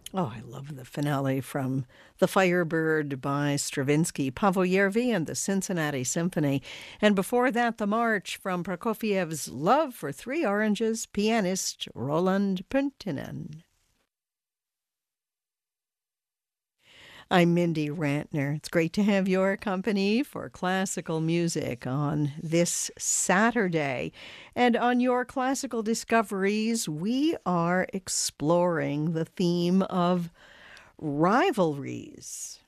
Oh, I love the finale from The Firebird by Stravinsky, Pavel Yervi and the Cincinnati Symphony. And before that, the march from Prokofiev's Love for Three Oranges, pianist Roland Puntinen. I'm Mindy Rantner. It's great to have your company for classical music on this Saturday. And on your classical discoveries, we are exploring the theme of rivalries.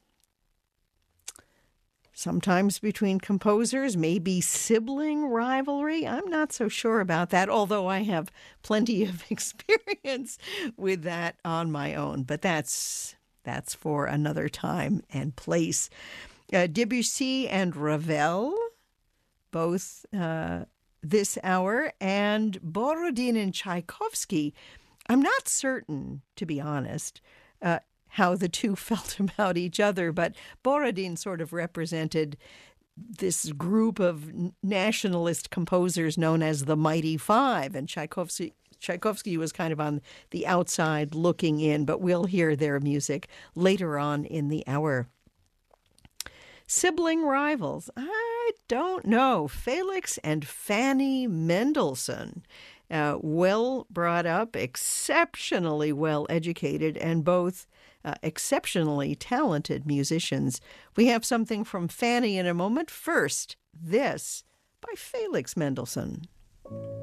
Sometimes between composers, maybe sibling rivalry. I'm not so sure about that, although I have plenty of experience with that on my own. But that's for another time and place. Debussy and Ravel, both this hour, and Borodin and Tchaikovsky. I'm not certain, to be honest, how the two felt about each other, but Borodin sort of represented this group of nationalist composers known as the Mighty Five, and Tchaikovsky was kind of on the outside looking in, but we'll hear their music later on in the hour. Sibling rivals, I don't know. Felix and Fanny Mendelssohn, well brought up, exceptionally well educated, and both exceptionally talented musicians. We have something from Fanny in a moment. First, this by Felix Mendelssohn.